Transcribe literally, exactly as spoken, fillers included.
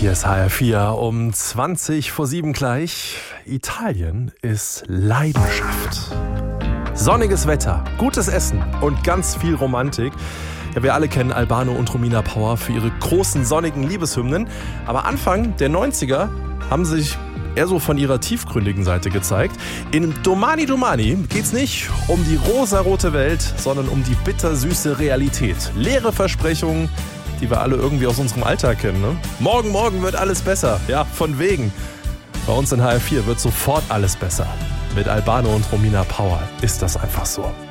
Hier ist H R vier um zwanzig vor sieben gleich. Italien ist Leidenschaft. Sonniges Wetter, gutes Essen und ganz viel Romantik. Ja, wir alle kennen Albano und Romina Power für ihre großen sonnigen Liebeshymnen. Aber Anfang der neunziger haben sie sich eher so von ihrer tiefgründigen Seite gezeigt. In Domani Domani geht's nicht um die rosarote Welt, sondern um die bittersüße Realität. Leere Versprechungen, die wir alle irgendwie aus unserem Alltag kennen. Ne? Morgen, morgen wird alles besser. Ja, von wegen. Bei uns in H R vier wird sofort alles besser. Mit Albano und Romina Power ist das einfach so.